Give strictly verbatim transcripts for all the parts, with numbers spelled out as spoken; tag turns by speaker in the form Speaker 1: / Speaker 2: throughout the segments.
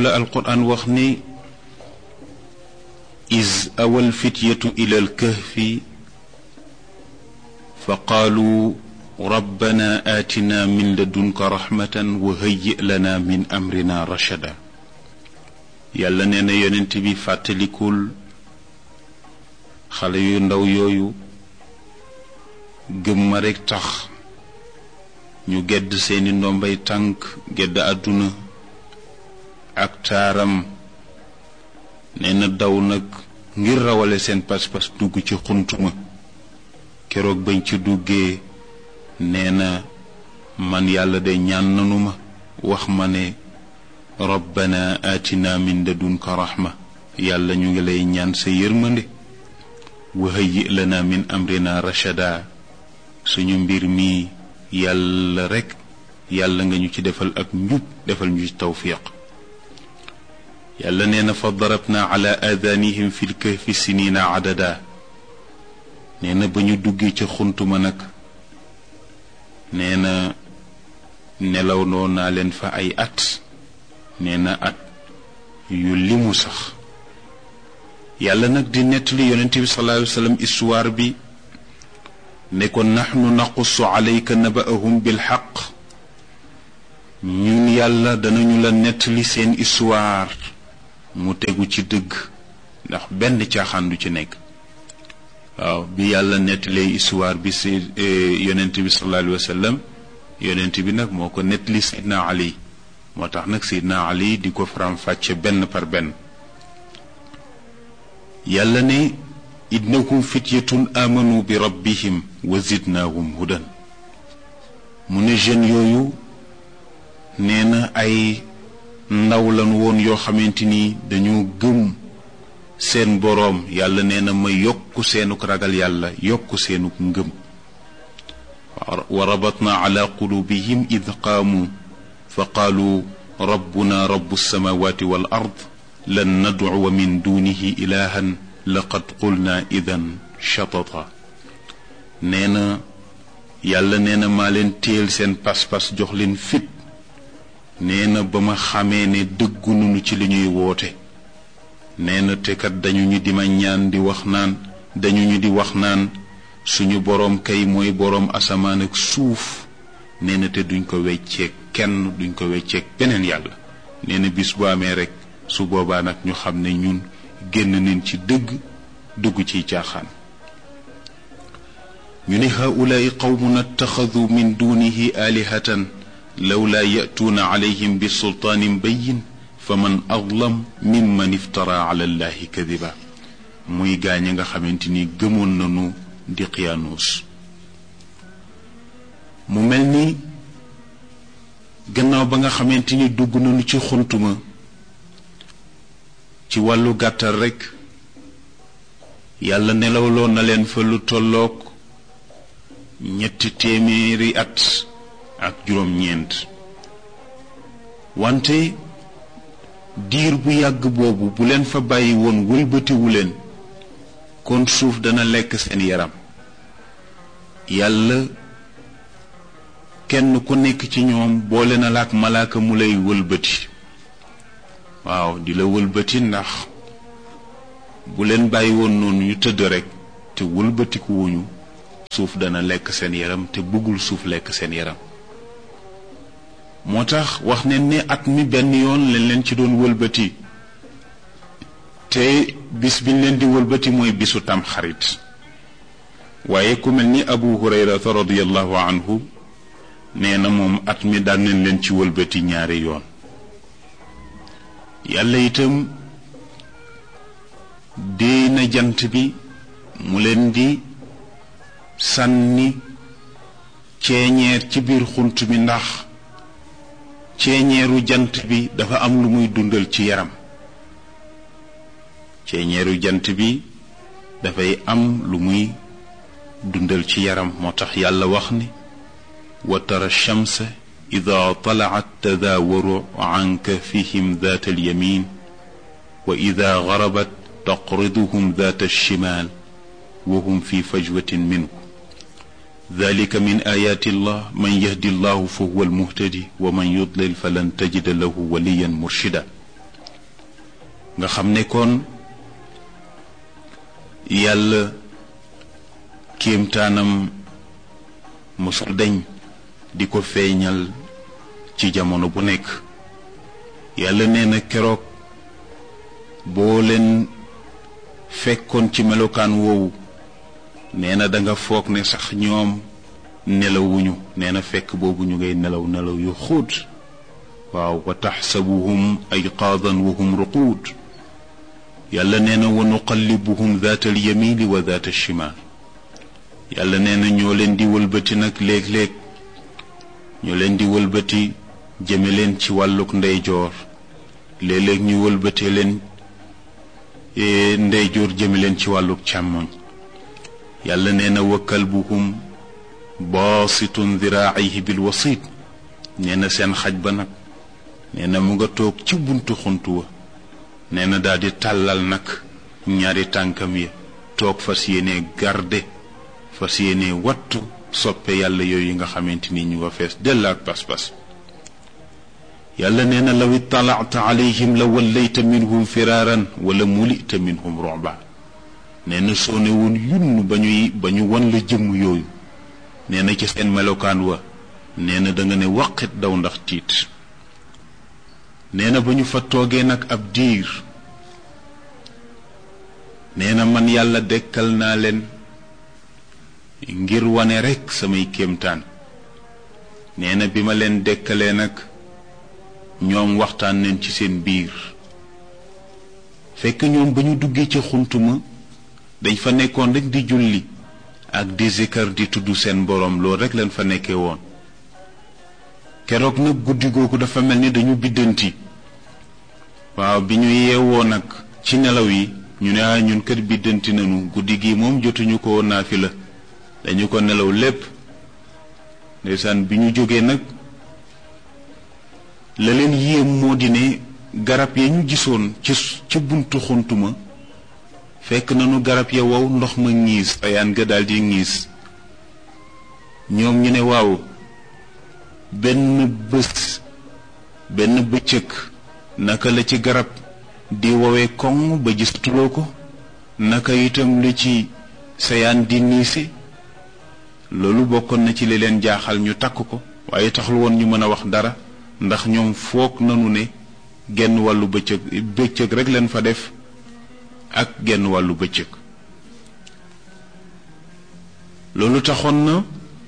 Speaker 1: moom la alquran wax ni iz awal fityatu ila alkahfi fa qaalu rabbana aatina min ladunka rahmatan wa hayyi lana min amrina rachada. yàlla nee na yonent bi fàttalikul xale yu ndaw yooyu gëm ma rekk tax ñu gedd seeni ndombay tànk gedd àdduna ak taaram nee na daw nag ngir rawale seen pas-pas dugg ci xuntuma. keroog bañ ci duggee nee na man yàlla de ñaan nanu ma wax ma ne rabbana aatina min ladunka rahma, yàlla ñu ngi lay ñaan sa yërmande, wa hayyi lana min amrina rachada, suñu mbir mi yàlla rekk yàlla nga ñu ci defal ak njub, defal ñu ci tawfiq. yàlla nee na fa darabna ala aadanihim fi lkahfi sinina adada. nee na ba ñu duggee ca xuntuma nag nee na nelaw noo naa leen fa ay at, nee na at yu limu sax. yàlla nag di nettali yonent bi sallallahu alayhi wa sallam histoire bi ne ko naxnu naqussu alayka naba'ahum bilxaq, ñun yàlla danañu la nettali seen histoire mu tegu ci dëgg, ndax benn caaxaan du ci nekk. waaw bi yàlla nettalee histoire bi si yonent bi sallallahu alayhi wa sallam, yonent bi nag moo ko nettali Seydina Ali, moo tax nag Seydina Ali di ko faram-fàcce benn par benn. yàlla ne innahum fityatun amanu bi rabbihim wa zidnaahum hudan. mu ne jeunes yooyu nee na ay ndaw lan woon yoo xamante ni dañoo gëm seen boroom. yàlla nee na ma yokku seenuk ragal yàlla, yokku seenuk ngëm. wa rabatna ala qulubihim id qaamu fa qaalu rabbuna rabbu samawati wal ard lan nad'uwa min dunihi ilahan laqad qulna idan shatata. nee na yàlla nee na maa leen téel seen pas-pas, jox leen fit. nee na ba ma xamee ne dëggu nunu ci li ñuy woote. nee na te kat dañu ñu di ma ñaan di wax naan dañu ñu di wax naan suñu boroom kay mooy boroom asamaan ak suuf. nee na te duñ ko wecceeg kenn, duñ ko wecceeg beneen yàlla. nee na bis bu amee rek su boobaa nag ñu xam ne ñun génn nañ ci dëgg dugg ciy caaxaan. ñu ne haulaai qawmun attaxadu min dunihi alihatan lawlaa ya'tuuna alayhim bi sultaanin bayyin fa man adlam mimman iftara ala allahi kadiba. muy gaañ nga xamante ni gëmoon nañu di Qiyaanuus. mu mel ni gannaaw ba nga xamante ni dugg nañu ci xuntuma, ci wàllu gàttal rekk yàlla nelawloo na leen fa lu tolloog ñetti téeméeri at ak juróom-ñeent. wante diir bu yàgg boobu bu leen fa bàyyi woon wëlbatiwu leen, kon suuf dana lekk seen yaram. yàlla kenn ku nekk ci ñoom boole na la ak malaaka mu lay wëlbati. waaw di la wëlbati, ndax bu leen bàyyi woon noonu ñu tëdd rekk te wëlbatiku wuñu, suuf dana lekk seen yaram te bëggul suuf lekk seen yaram. moo tax wax ne ne at mi benn yoon leen leen ci doon wëlbati, te bis biñ leen di wëlbati mooy bisu Tamxarit. waaye ku mel ni Abu Hurayrata radiyallahu anhu nee na moom at mi daan nañ leen ci wëlbati ñaari yoon. yàlla itam déey na jant bi mu leen di sànni ceeñeer ci biir xunt bi, ndax ceeñeeru jant bi dafa am lu muy dundal ci yaram. ceeñeeru jant bi dafay am lu muy dundal ci yaram. moo tax yàlla wax ni wa tara shamsa ida talaat tadaawaru an kafihim daat alyamin wa ida garabat taqriduhum daat alchimal wa hum fi fajwatin minhu dalika min ayaati llah man yahdi llahu fa huwa almuhtadi wa man yudlil falan tajida lahu waliyan murshida. nga xam ne kon yàlla kéemtaanam mosul dañ di ko feeñal ci jamono bu nekk. yàlla nee na keroog boo leen fekkoon ci melokaan woowu nee na danga foog ne sax ñoom nelawuñu nee na fekk boobu ñu ngay nelaw nelaw yu xóot. waaw wa taxsabuhum ayqaadan wa hum ruquud. yàlla nee na wa nuqallibuhum daata alyamini wa daata alchimal. yàlla nee na ñoo leen di wëlbati nag léeg-léeg ñoo leen di wëlbati jëme leen ci wàlluk ndeyjoor léeg-léeg ñu wëlbatee leen ndeyjoor jëme leen ci wàlluk càmmoñ. yàlla nee na wa kalbuhum baasitun diraacihi bilwasit. nee na seen xaj ba nag nee na mu nga toog ci buntu xuntu wa nee na daal di tàllal nag ñaari tànkam ya toog fas yéene garde fas yéene wattu soppe yàlla yooyu nga xamante ni ñu nga fees dell ak pas-pas. yàlla nee na law ittalaata alayhim la wallayta minhum firaaran wala mulita minhum ru'ba. nee na soo ne woon yunn ba ñuy ba ñu wan la jëmm yooyu nee na ci seen melokaan wa nee na da nga ne waqit daw ndax tiit. nee na ba ñu fa toogee nag ab diir nee na man yàlla dekkal naa leen ngir wane rekk samay kéemtaan. nee na bi ma leen dekkalee nag ñoom waxtaan nañ ci seen biir fekk ñoom ba ñu duggee ca xuntuma dañ fa nekkoon rekk di julli ak di zikar di tudd seen boroom loolu rekk leen fa nekkee woon. keroog nag guddi googu dafa mel ni dañu biddanti. waaw bi ñu yeewoo nag ci nelaw yi ñu ne ah ñun kër biddanti nañu guddi gi moom jotuñu ko naafila dañu ko nelaw lépp. ndeysaan bi ñu jógee nag la leen yéem moo di ne garab ya ñu gisoon ci ca buntu xuntuma fekk nañu garab ya wow ndox ma ñiis ayaan ga daldi ñiis. ñoom ñu ne waaw benn bés benn bëccëg naka la ci garab di wowe koŋ ba gisatuloo ko naka itam la ci sayaan di niise. loolu bokkoon na ci li leen jaaxal ñu takk ko waaye taxul woon ñu mën a wax dara ndax ñoom foog nanu ne genn wàllu bëccëg bëccëg rek leen fa def ak genn wàllu bëccëg. loolu taxoon na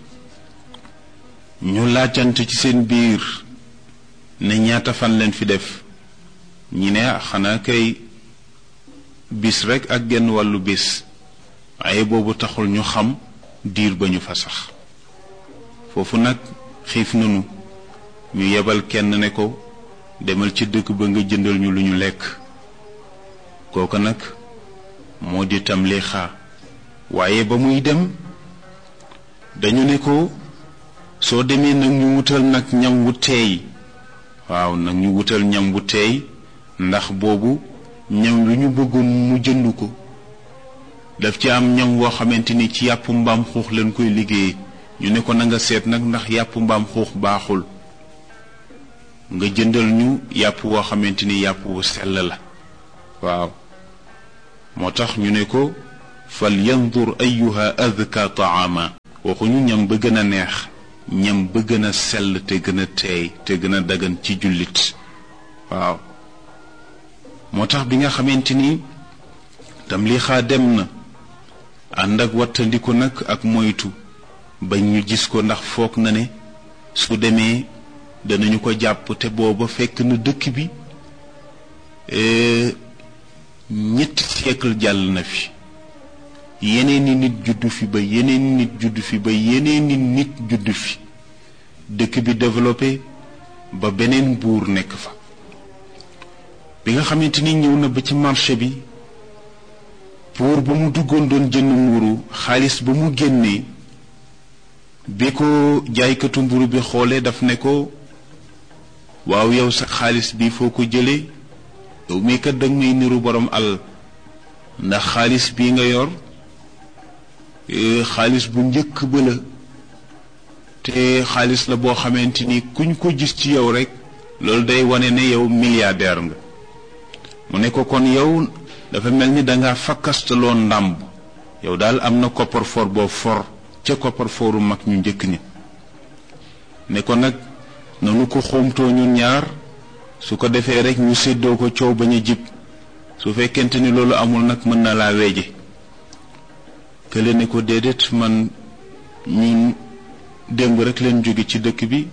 Speaker 1: ñu laajante ci seen biir ne ñaata fan leen fi def. ñi ne xanaa kay bis rek ak genn wàllu bis waaye boobu taxul ñu xam diir ba ñu fa sax. foofu nag xiif nanu ñu yebal kenn ne ko demal ci dëkk ba nga jëndal ñu lu ñu lekk. kooku nag moo di Tamlixa. waaye ba muy dem dañu ne ko soo demee nag ñu wutal nag ñam wu teey. waaw nag ñu wutal ñam wu teey ndax boobu ñam lu ñu bëggoon mu jënd ko daf ci am ñam woo xamante ni ci yàpp mbaam xuux leen koy liggéey. ñu ne ko na nga seet nag ndax yàpp mbaam xuux baaxul nga jëndal ñu yàpp woo xamante ni yàpp wu sell la. waaw moo tax ñu ne ko fal yandur ayyuha azka taama. waxuñu ñam ba gën a neex ñam ba gën a sell te gën a teey te gën a dagan ci jullit. waaw moo tax bi nga xamante ni Tamlixa dem na ànd ak wattandiku nag ak moytu ba ñu gis ko ndax foog na ne su demee danañu ko jàpp te booba fekk na dëkk bi ñetti siècle jàll na fi. yeneeni nit juddu fi ba yeneeni nit juddu fi ba yeneeni nit juddu fi dëkk bi développé ba beneen buur nekk fa. bi nga xamante ni ñëw na ba ci marché bi pour ba mu duggoon doon jënd mburu xaalis ba mu génnee bi ko jaaykatu mburu bi xoolee daf ne ko waaw yow sa xaalis bi foo ko jëlee yow mii kat danga may niru borom alal ndax xaalis bii nga yor xaalis bu njëkk ba la te xaalis la boo xamante ni kuñ ko gis ci yow rek loolu day wane ne yow milliardaire nga. mu ne ko kon yow dafa mel ni danga fakkastaloo ndàmb yow daal am na coffre-fort boo for ca coffre-fortu mag ñu njëkk ñi ne ko nag nanu ko xóomtoo ñun ñaar su ko defee rek ñu séddoo ko coow bañ a jib su fekkente ni loolu amul nag mën na laa weeje kële ne ko déedéet man ñun démb rek leen jóge ci dëkk bi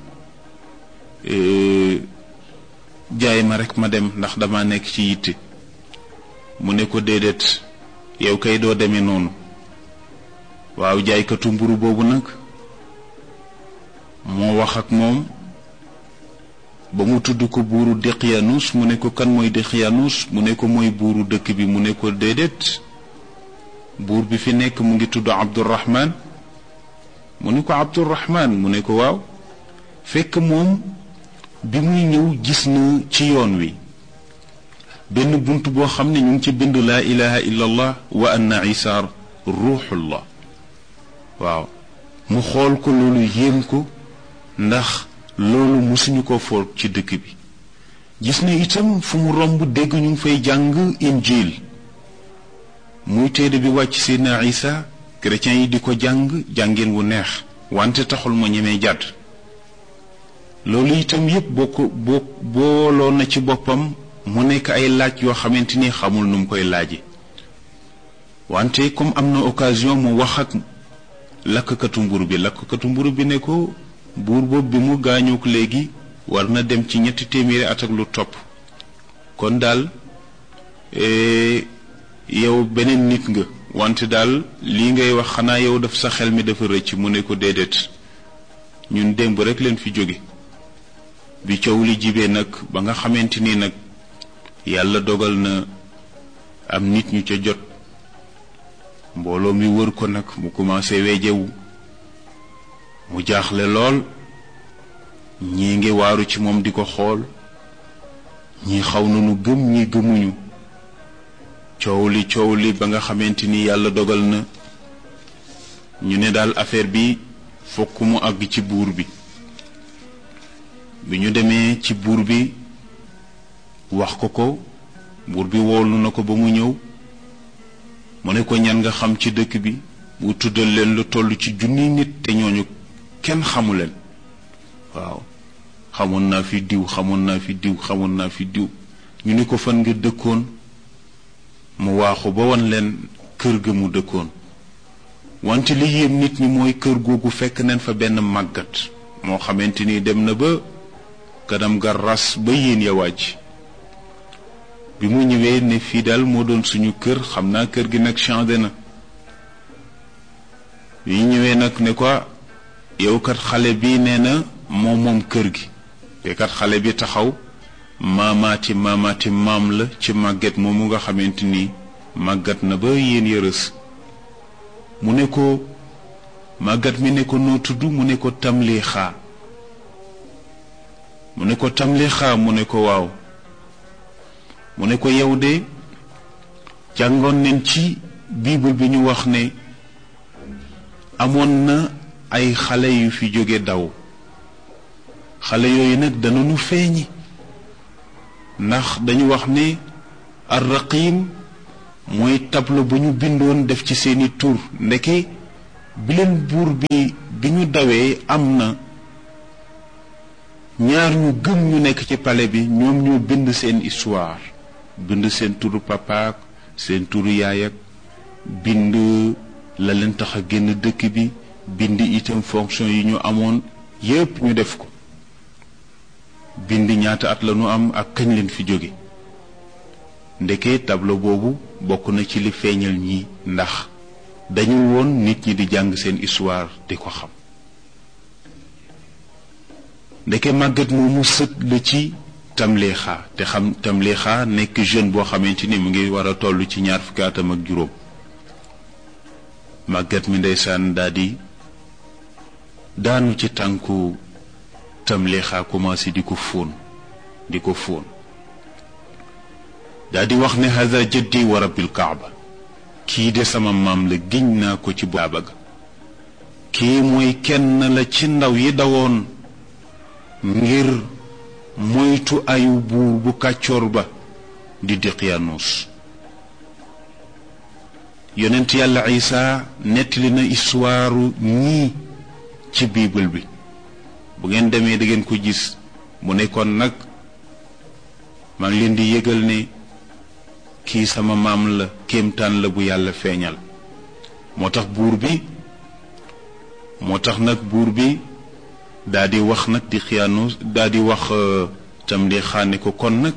Speaker 1: jaay ma rek ma dem ndax dama nekk ci yitte mu ne ko déedéet yow kay doo demee noonu waaw jaaykatu mburu boobu nag moo wax ak moom ba mu tudd ko buuru Daqyaanus mu ne ko kan mooy Daqyaanus mu ne ko mooy buuru dëkk bi mu ne ko déedéet buur bi fi nekk mu ngi tudd Abdurrahman mu ne ko Abdurrahman mu ne ko waaw fekk moom bi muy ñëw gis na ci yoon wi benn bunt boo xam ne ñu ngi ci bind laa ilaha illa allah wa anna isa ruuxullah waaw mu xool ko loolu yéem ko ndax loolu musuñu ko foog ci dëkk bi gis na itam fu mu romb dégg ñu ngi fay jàng injil muy téere bi wàcc seydina isa chrétiens yi di ko jàng jàngeen wu neex wante taxul ma ñemee jàdd loolu itam yépp boo ko boo booloo na ci boppam mu nekk ay laaj yoo xamante ni xamul nu mu koy laaje wante comme am na occasion mu wax ak lakkatu mburu bi lakkatu mburu bi ne ko buur boobu bi mu gaañook léegi war na dem ci ñetti téeméeri at ak lu topp kon daal yow beneen nit nga wante daal lii ngay wax xanaa yow daf sa xel mi dafa rëcc mu ne ko déedéet ñun démb rek leen fi jóge bi coow li jibee nag ba nga xamante ni nag yàlla dogal na am nit ñu ca jot mbooloo mi wër ko nag mu commencé weejewu mu jaaxle lool ñii ngi waaru ci moom di ko xool ñii xaw nañu gëm ñi gëmuñu coow li coow li ba nga xamante ni yàlla dogal na ñu ne daal affaire bi fokk mu àgg ci buur bi bi ñu demee ci buur bi wax ko ko buur bi woolu na ko ba mu ñëw mu ne ko ñan nga xam ci dëkk bi bu tuddal leen lu toll ci junni nit te ñooñu kenn xamu leen waaw xamoon naa fi diw xamoon naa fi diw xamoon naa fi diw ñu ni ko fan nga dëkkoon mu waaxu ba wan leen kër ga mu dëkkoon wante li yéem nit ñi mooy kër googu fekk nañ fa benn màggat moo xamante ni dem na ba kanam ga ras ba yéen ya wàcc bi mu ñëwee ne fii daal moo doon suñu kër xam naa kër gi nag changé na bi ñu ñëwee nag ne ko yow kat xale bi nee na moom moom kër gi te kat xale bi taxaw maamaati maamaati maam la ci màgget moomu nga xamante ni màggat na ba yéen yërës mu ne ko màggat mi ne ko noo tudd mu ne ko Tamlixa mu ne ko Tamlixa mu ne ko waaw mu ne ko yow de jàngoon nañ ci bible bi ñu wax ne amoon na ay xale yu fi jóge daw xale yooyu nag danañu feeñi ndax dañu wax ne ar-raqim mooy tableau bu ñu bindoon def ci seeni tur ndeke bi leen buur bi bi ñu dawee am na ñaar ñu gëm ñu nekk ci palais bi ñoom ñoo bind seen histoire bind seen turu papa seen turu yaay ak bind la leen tax a génn dëkk bi bind itam fonction yi ñu amoon yépp ñu def ko bind ñaata at la ñu am ak kañ leen fi jóge ndeke tableau boobu bokk na ci li feeñal ñi ndax dañu woon nit ñi di jàng seen histoire di ko xam ndeke màggat moomu sët la ci Tamlixa te xam Tamlixa nekk jeune boo xamante ni mu ngi war a toll ci ñaar fukki atam ak juróom màggat mi ndeysaan daldi daanu ci tànku Tamlixa commencé di ko fóon di ko fóon daldi wax ne hada jaddi wa rabbil kaaba kii de sama maam la giñ naa ko ci baaba ga kii mooy kenn la ci ndaw yi dawoon ngir moytu ayu buur bu kàccoor ba di Diqyaanus. yonent yàlla Isa nettali na histoire ñii ci bible bi, bu ngeen demee da ngeen ko gis. mu nekkoon nag maa ngi leen di yëgal ne kii sama maam la, kéemtaan la bu yàlla feeñal. moo tax buur bi moo tax nag buur bi daa di wax nag di Diqyaanus daa di wax tam di xaane ko kon nag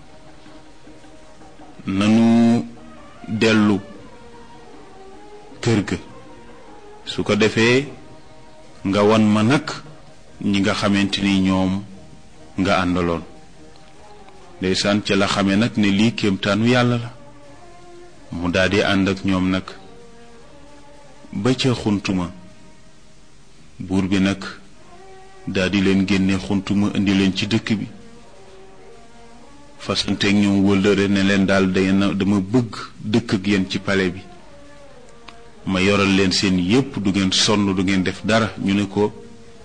Speaker 1: nanu dellu kër ga, su ko defee nga wan ma nag ñi nga xamante ni ñoom nga àndaloon. ndeysaan ca la xamee nag ne lii kéemtaanu yàlla la. mu daldi ànd ak ñoom nag ba ca xuntuma. buur bi nag daldi leen génne xuntuma indi leen ci dëkk bi, fasanteeg ñoom wëllëre ne leen daal dama bëgg dëkk ak yéen ci palais bi, ma yoral leen seen yépp, du ngeen sonn, du ngeen def dara. ñu ne ko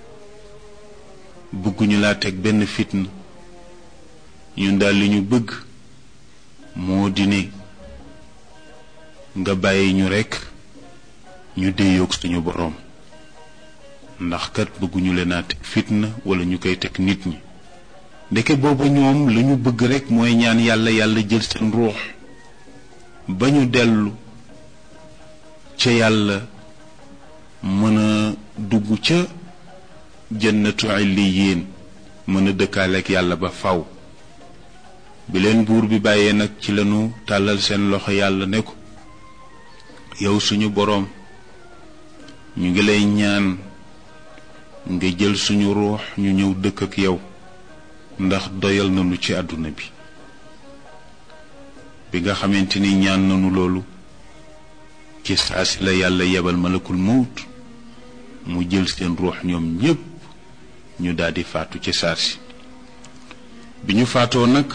Speaker 1: bëgguñu laa teg benn fitna, ñun daal li ñu bëgg moo di ne nga bàyyi ñu rekk ñu déeyoog suñu boroom, ndax kat bëgguñu leen a teg fitna walla ñu koy teg nit ñi. ndeke boobu ñoom li ñu bëgg rekk mooy ñaan yàlla yàlla jël seen ruux ba ñu dellu ca yàlla, mën a dugg ca jannatu illiyin, mën a dëkkaaleek yàlla ba faw. bi leen buur bi bàyyee nag ci lañu tàllal seen loxo yàlla ne ko, yow suñu boroom, ñu ngi lay ñaan nga jël suñu ruux ñu ñëw dëkk ak yow, ndax doyal nañu ci àdduna bi. bi nga xamante ni ñaan nañu loolu, ci saasi la yàlla yebal malakul mawt mu jël seen ruux ñoom ñépp ñu daldi faatu ci saasi. bi ñu faatoo nag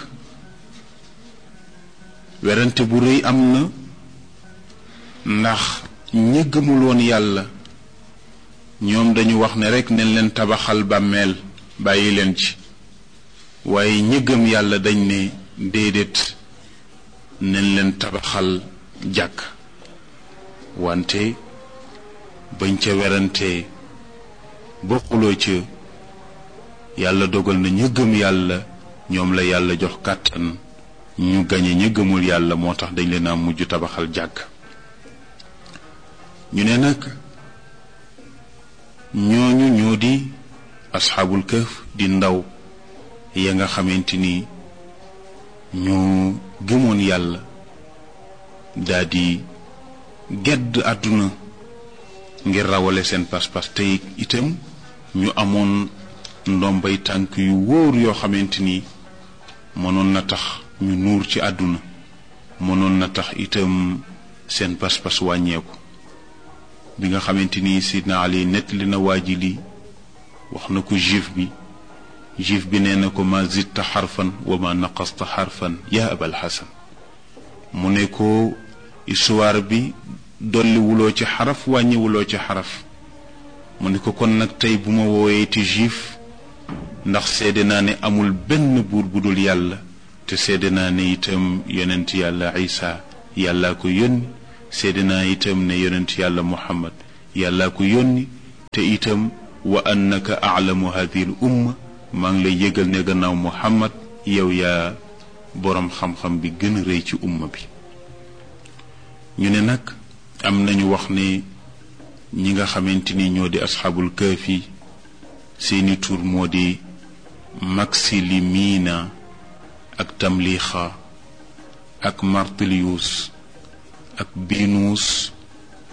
Speaker 1: werante bu rëy am na, ndax ñi gëmul woon yàlla ñoom dañu wax ne rekk nañ leen tabaxal bàmmeel bàyyi leen ci, waaye ñi gëm yàlla dañ ne déedéet, nañ leen tabaxal jàkk. wante bañ ca werante ba xuloo ca, yàlla dogal na ña gëm yàlla ñoom la yàlla jox kàttan ñu gañe ña gëmul yàlla, moo tax dañ leen a mujj tabaxal jàkk. ñu ne nag ñooñu ñoo di asxaabul kahf, di ndaw ya nga xamante ni ñu gëmoon yàlla daldi gedd àdduna ngir rawale seen pas-pas, te itam ñu amoon ndombay tànk yu wóor yoo xamante ni mënoon na tax ñu nuur ci àdduna, mënoon na tax itam seen pas-pas wàññeeku. bi nga xamante ni Sidna Ali nettali na waaji li wax na ko juif bi juif bi nee na ko ma zidta xarfan wa ma naqasta xarfan ya abal xasan. mu ne ko histoire bi dolliwuloo ci xaraf wàññiwuloo ci xaraf. mu ne ko kon nag tey bu ma wooyee ti juif, ndax seede naa ne amul benn buur bu dul yàlla, te seede naa ne itam yonent yàlla Isa yàllaa ko yónni, seede naa itam ne yonent yàlla Muhammad yàllaa ko yónni, te itam wa annaka a'lamu hadhihi al umma, maa ngi lay yëgal ne gannaaw Muhammad yow yaa boroom xam-xam bi gën a rëy ci umma bi. ñu ne nag am nañu wax ne ñi nga xamante ni ñoo di asxaabul kahfi seeni tur moo di Maxilimiina ak Tamlixa ak Martilius ak Binuus